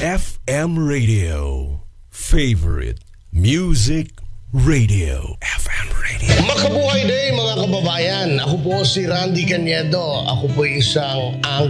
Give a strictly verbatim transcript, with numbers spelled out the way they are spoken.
F M Radio. Favorite Music Radio. F M Radio. Makabuhay day mga kababayan. Ako po si Randy Caniedo. Ako po isang ang